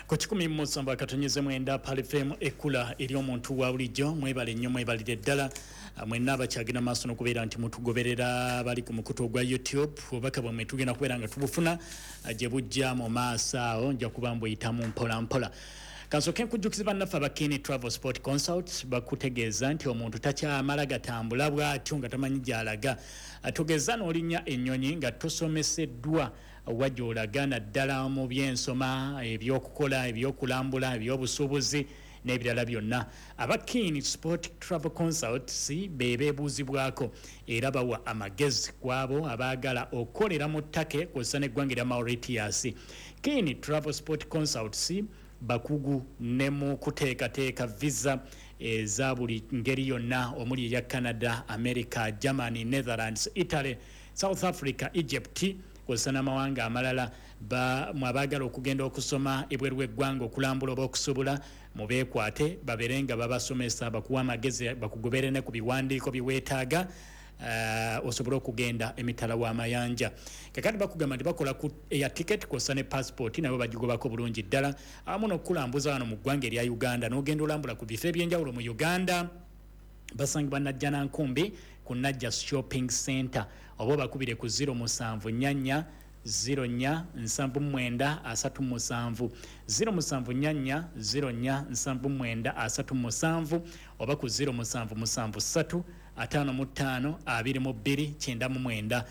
Ku 17 akatonyeze mwenda Pale FM ekula eri omuntu wa bulijjo mwebale nnyo mwebalire ddala mwenna abakyagenda maaso n'okubeera nti mutugoberera bali ku mukutu ogwa YouTube obubaka bwemmwe tugenda kubeera nga tubufuna gye bujja mu maaso awo nja kuba mbuyitamu mpola mpola. Kansoke nkujjukiza bannaffe aba Keen Travel Sport Consult bakutegeeza nti omuntu takyamala gatambula bw'atyo nga tamanyi gy'alaga. Tugeza n'olinnya ennyonyi nga tosomeseddwa wajj'olaga naddala mu by'ensoma, ebyokukola, ebyokulambula, ebyobusuubuzi n'ebirala byonna. Aba Keen Sport Travel Consults beebuuzibwako era bawa amagezi kw'abo abaagala okukolera mu ttake kw'ossa n'eggwanga erya Mauritius. Keen Travel Sport Consults bakugu ne mu kuteekateeka visa eza buli ngeri yonna omuli eya Canada, America, Germany, Netherlands, Italy, South Africa, Egypt kw'ossa n'amawanga amalala. Mwabaagala okugenda okusoma ebweru w'eggwanga okulambula oba okusubula mubeekwate babeere nga babasomesa bakuwa amagezi bakugobere ne ku biwandiiko bye weetaaga osobole okugenda emitala w'amayanja. Kakati bakugamba nti bakola ku eya ticket kw'ossa ne passport nabo bagigobako bulungi ddala awamu n'okukulambuza wano mu ggwanga erya Uganda n'ogenda olambula ku bifo eby'enjawulo mu Uganda. Basangibwa Najjanankumbi ku Najja Shopping Center oba bakubire ku 074 04 79 37 074 04 79 37 oba ku 0773 55 22 99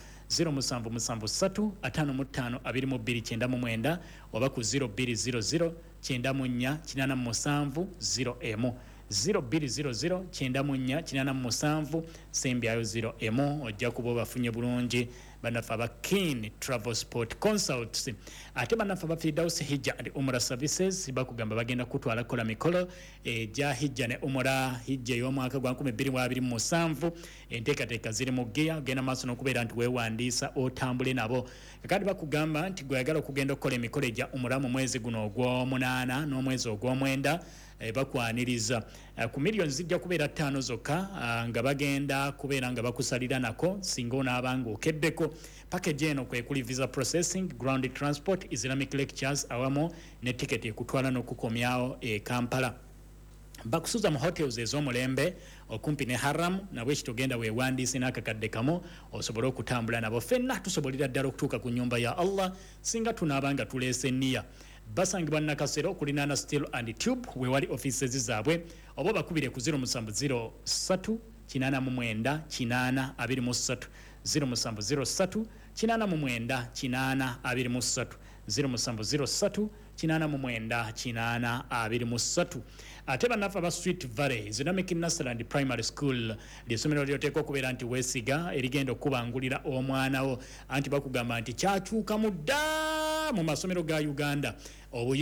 0773 55 22 99 oba ku 0200 94 87 0M 0200 94 87 sembyayo 0M ojja kuba bafunye bulungi bannaffe aba Keen Travel Sport Consults. Ate bannaffe aba Firdaus Hijja and Umrah Services bakugamba bagenda kutwala kola mikolo egya hijja ne umrah hijja y'omwaka gwa 2027 enteekateeka ziri mu geya ogenda maaso n'okubeera nti weewandiisa otambule nabo. Kakati bakugamba nti gweyagala okugenda okukola emikolo egya umrah mu mwezi guno ogw'omunaana n'omwezi ogw'omwenda bakwaniriza ku millions zijja kubeera 5 zokka nga bagenda kubeera nga bakusalira nako singa onaabanga okeddeko. Package eno kwe kuli visa processing, ground transport, Islamic lectures awamu ne ticket ekutwala n'okukomyawo e Kampala. Bakusuza mu hotels ez'omulembe okumpi ne Haram nabwe kitogenda weewandiise n'akakadde kamu osobole okutambula nabo. Ffenna tusobolera ddala okutuuka ku nnyumba ya Allah singa tunaabanga tuleese nniya. Basangibwa Nakasero kulinana Steel and Tube wewali offices zaabwe oba bakubire ku 0703 89 8 23 0703 89 8 23 0703 89 8 23. Ate bannaffe aba Sweet Valley Islamic Nursery and Primary School ly'essomero lyoteekwa okubeera nti weesiga erigenda okubangulira omwana wo anti bakugamba nti kyatuuka mu dda mu masomero ga Uganda.